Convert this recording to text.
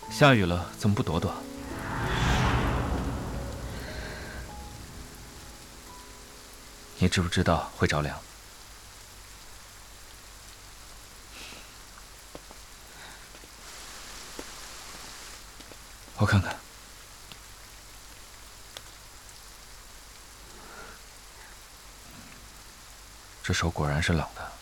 下雨了，怎么不躲躲？你知不知道会着凉？我看看，这手果然是冷的。